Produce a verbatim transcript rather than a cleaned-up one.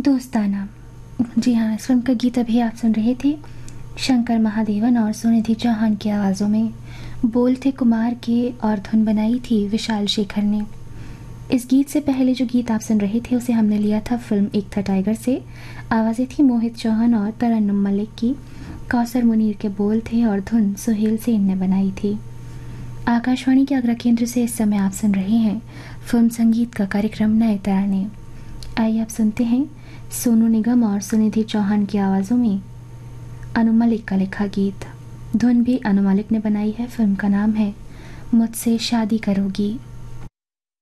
दोस्ताना। जी हाँ, इस फिल्म का गीत अभी आप सुन रहे थे शंकर महादेवन और सुनिधि चौहान की आवाज़ों में। बोल थे कुमार के और धुन बनाई थी विशाल शेखर ने। इस गीत से पहले जो गीत आप सुन रहे थे उसे हमने लिया था फिल्म एक था टाइगर से। आवाज़ें थी मोहित चौहान और तरन्नुम मलिक की। कौसर मुनीर के बोल थे और धुन सुहेल सेन ने बनाई थी। आकाशवाणी के आगरा केंद्र से इस समय आप सुन रहे हैं फिल्म संगीत का कार्यक्रम नए तराने। आइए आप सुनते हैं सोनू निगम और सुनिधि चौहान की आवाज़ों में अनु मलिक का लिखा गीत। धुन भी अनु मलिक ने बनाई है। फिल्म का नाम है मुझसे शादी करोगी।